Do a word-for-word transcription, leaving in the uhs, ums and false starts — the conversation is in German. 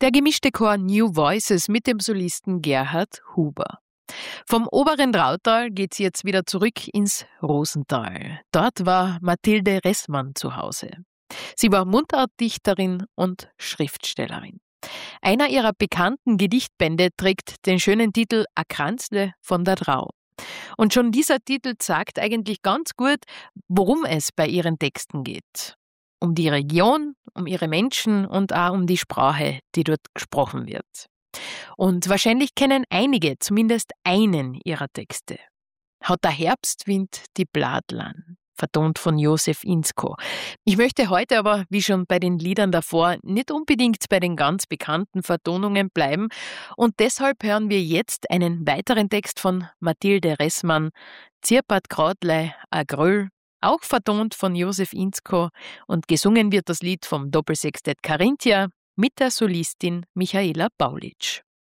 Der gemischte Chor New Voices mit dem Solisten Gerhard Huber. Vom oberen Drautal geht's jetzt wieder zurück ins Rosental. Dort war Mathilde Ressmann zu Hause. Sie war Mundartdichterin und Schriftstellerin. Einer ihrer bekannten Gedichtbände trägt den schönen Titel A Kranzle von der Drau. Und schon dieser Titel sagt eigentlich ganz gut, worum es bei ihren Texten geht. Um die Region, um ihre Menschen und auch um die Sprache, die dort gesprochen wird. Und wahrscheinlich kennen einige zumindest einen ihrer Texte. Hat der Herbstwind die Bladlern, vertont von Josef Inzko. Ich möchte heute aber, wie schon bei den Liedern davor, nicht unbedingt bei den ganz bekannten Vertonungen bleiben und deshalb hören wir jetzt einen weiteren Text von Mathilde Ressmann, Zirpat Krautlein, a Gröll, auch vertont von Josef Inzko, und gesungen wird das Lied vom Doppelsextett Carinthia mit der Solistin Michaela Paulitsch.